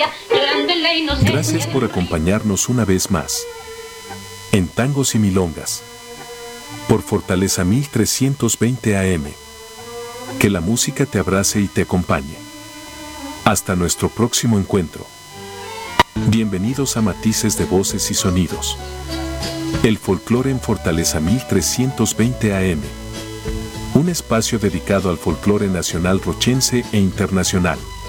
llorando en la inocencia. Gracias por acompañarnos una vez más en Tangos y Milongas por Fortaleza 1320 AM. Que la música te abrace y te acompañe. Hasta nuestro próximo encuentro. Bienvenidos a Matices de Voces y Sonidos. El folclore en Fortaleza 1320 AM. Un espacio dedicado al folclore nacional rochense e internacional.